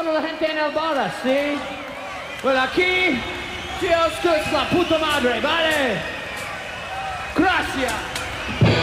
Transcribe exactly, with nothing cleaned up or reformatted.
toda la gente en el bar, ¿sí? Bueno, aquí, tío, esto es la puta madre, ¿vale? Gracias.